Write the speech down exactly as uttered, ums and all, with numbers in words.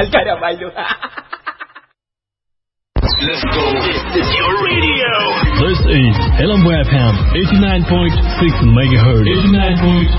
盖掉白酒。 Let's go. This is your radio. This is L M W F M eighty-nine point six megahertz. eighty-nine point